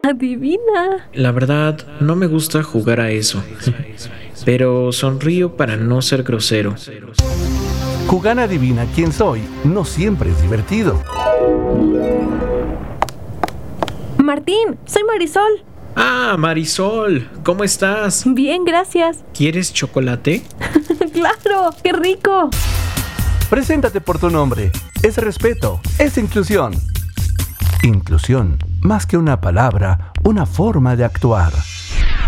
Adivina. La verdad, no me gusta jugar a eso, pero sonrío para no ser grosero. Jugar adivina quién soy no siempre es divertido. Martín, soy Marisol. Ah, Marisol, ¿cómo estás? Bien, gracias. ¿Quieres chocolate? ¡Claro! ¡Qué rico! Preséntate por tu nombre. Es respeto, es inclusión. Inclusión, más que una palabra, una forma de actuar.